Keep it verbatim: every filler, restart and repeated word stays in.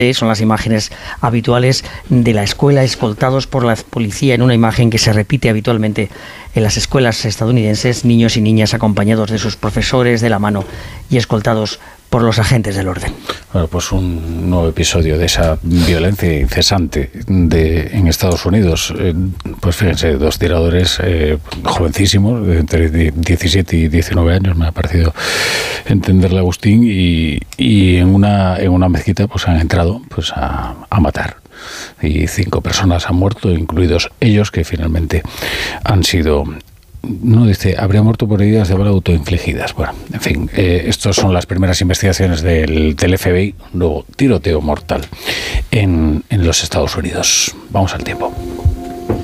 Son las imágenes habituales de la escuela escoltados por la policía, en una imagen que se repite habitualmente en las escuelas estadounidenses, niños y niñas acompañados de sus profesores de la mano y escoltados por los agentes del orden. Bueno, pues un nuevo episodio de esa violencia incesante de, en Estados Unidos. Eh, pues fíjense, dos tiradores eh, jovencísimos, de entre diecisiete y diecinueve años, me ha parecido entenderle Agustín, y, y en una en una mezquita pues han entrado pues a, a matar. Y cinco personas han muerto, incluidos ellos, que finalmente han sido... No dice, habría muerto por heridas de bala autoinfligidas. Bueno, en fin, eh, estas son las primeras investigaciones del, del F B I, un nuevo tiroteo mortal en, en los Estados Unidos. Vamos al tiempo.